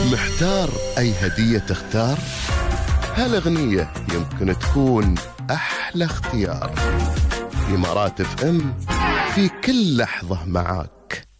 محتار أي هدية تختار؟ هالأغنية يمكن تكون أحلى اختيار. إمارات FM في كل لحظة معاك.